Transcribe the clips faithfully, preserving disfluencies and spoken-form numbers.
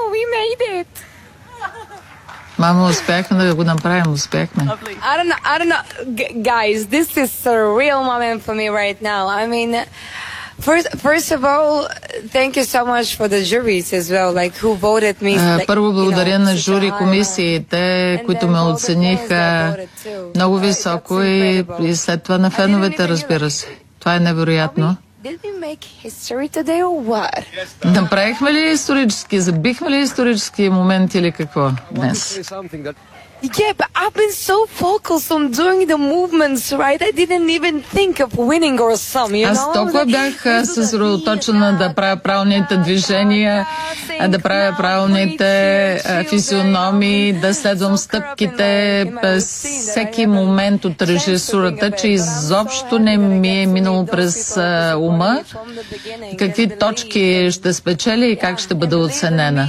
we made it. Мамо, успяхме да го направим, успяхме. I don't know, I don't know, G- guys, this is a real moment for me right now. I mean, first, first of all, thank you so much for the juries as well, like who voted me. Like, Първо благодаря you know, на жури комисиите, които ме оцениха много високо и, и след това на феновете, разбира се. Това е невероятно. Did we make history today or what? Направихме ли исторически, забихме ли исторически момент или какво днес? Yeah, but I've been so focused on doing the movements, right? I didn't even think of winning or some, you know? Аз толкова бях съсредоточена да правя правилните движения, да правя правилните физиономии, да следвам стъпките всеки момент от режисурата, че изобщо не ми е минало през ума какви точки ще спечеля и как ще бъда оценена.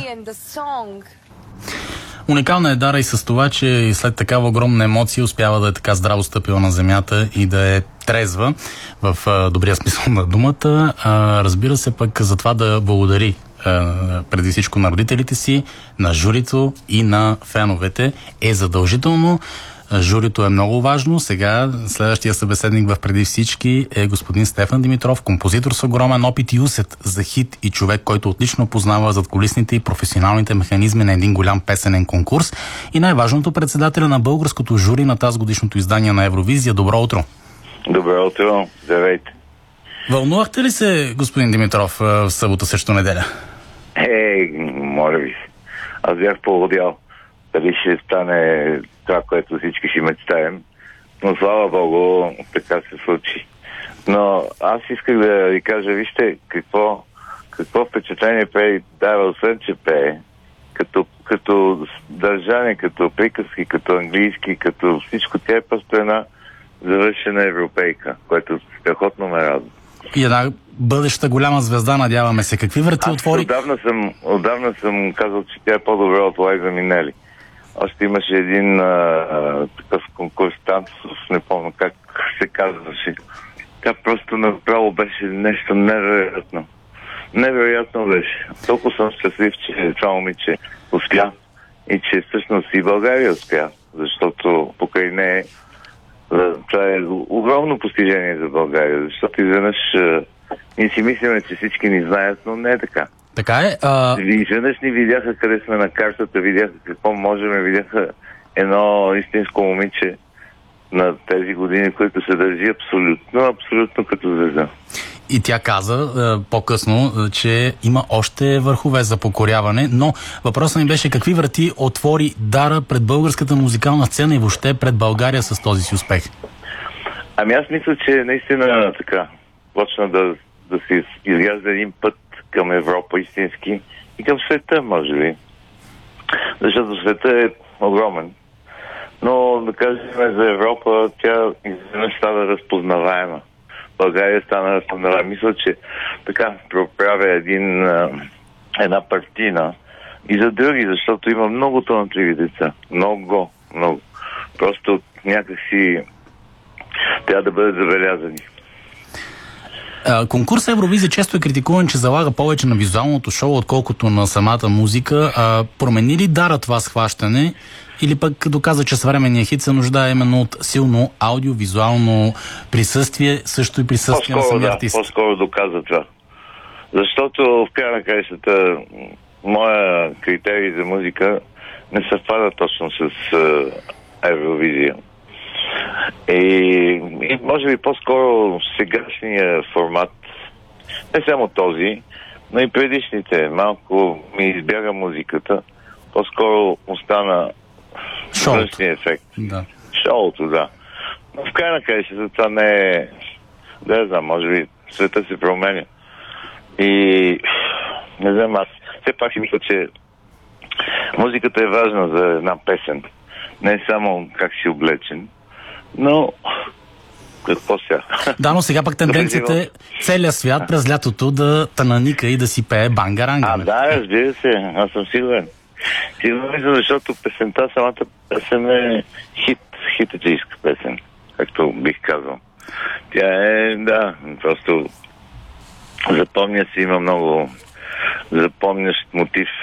Уникална е Дара и с това, че и след такава огромна емоция успява да е така здраво стъпила на земята и да е трезва в а, добрия смисъл на думата. А, разбира се пък за това да благодари а, преди всичко на родителите си, на журито и на феновете е задължително. Журито е много важно. Сега следващия събеседник в Преди всички е господин Стефан Димитров, композитор с огромен опит и усет за хит и човек, който отлично познава задкулисните и професионалните механизми на един голям песенен конкурс и най-важното, председателя на българското жури на тази годишното издание на Евровизия. Добро утро! Добро утро! Здравейте! Вълнувахте ли се, господин Димитров, в събота срещу неделя? Ей, моля ви се. Аз бях поводял. Дали ще стане това, което всички ще мечтаем. Но слава Богу, така се случи. Но аз исках да ви кажа, вижте какво, какво впечатление пее Дара, освен че пее. Като, като държане, като приказки, като английски, като всичко. Тя е просто една завършена европейка, което страхотно ме радва. И една бъдеща голяма звезда, надяваме се. Какви врати отвори? Отдавна съм, отдавна съм казал, че тя е по-добра от Лайза Минели. Още имаше един а, а, такъв конкурсант, не помня как се казваше. Тя просто направо беше нещо невероятно. Невероятно беше. Толкова съм щастлив, че това момиче успя и че всъщност и България успя, защото покрай нея това е огромно постижение за България, защото изведнъж ние си мислиме, че всички ни знаят, но не е така. Така е. А... Изведнъж ни видяха къде сме на картата, видяха какво можем, видяха едно истинско момиче на тези години, което се държи абсолютно, абсолютно като звезда. И тя каза е, по-късно, е, че има още върхове за покоряване, но въпросът ми беше какви врати отвори Дара пред българската музикална сцена и въобще пред България с този си успех? Ами аз мисля, че наистина така почна да, да се изгражда един път към Европа истински и към света, може би. Защото света е огромен. Но, да кажем, за Европа тя изведнъж става разпознаваема. България стана разпознаваема. Мисля, че така проправя един, една партина и за други, защото има много талантливи деца. Много, много. Просто някакси трябва да бъдат забелязани. Конкурс Евровизия често е критикуван, че залага повече на визуалното шоу, отколкото на самата музика. А, промени ли Дара това схващане или пък доказа, че съвременният хит се нуждае именно от силно аудиовизуално присъствие, също и присъствие по-скоро, на самия да, артист? По-скоро доказа това. Защото в края на краищата моя критерий за музика не съвпада точно с uh, Евровизия. И, и може би по-скоро сегашния формат, не само този, но и предишните. Малко ми избяга музиката. По-скоро остана външния ефект. Да. Шоуто, да. Но в край на краищата това не е... Да, не знам, може би света се променя. И не знам, аз все пак си мисля, че музиката е важна за една песен. Не само как си облечен, но какво сега? Да, но сега пък тенденцията е целият свят през лятото да тананика и да си пее банга-ранга. А, да, разбира се, аз съм сигурен. Сигурен съм, защото песента, самата песен е хит, хитаджийска песен, както бих казал. Тя е, да, просто запомня си, има много запомнящ мотив